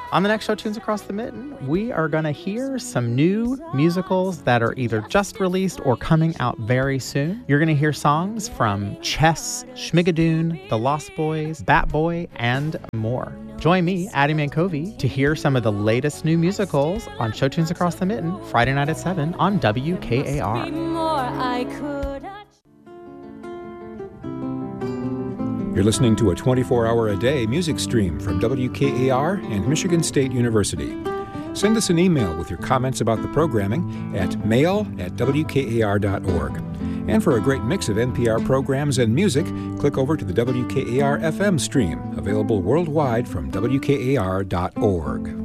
On the next show, Tunes Across the Mitten, we are going to hear some new musicals that are either just released or coming out very soon. You're going to hear songs from Chess, Schmigadoon, The Lost Boys, Bat Boy, and more. Join me, Addie Mancovi, to hear some of the latest new musicals on Show Tunes Across the Mitten, Friday night at 7 on WKAR. You're listening to a 24-hour-a-day music stream from WKAR and Michigan State University. Send us an email with your comments about the programming at mail@wkar.org. And for a great mix of NPR programs and music, click over to the WKAR FM stream, available worldwide from WKAR.org.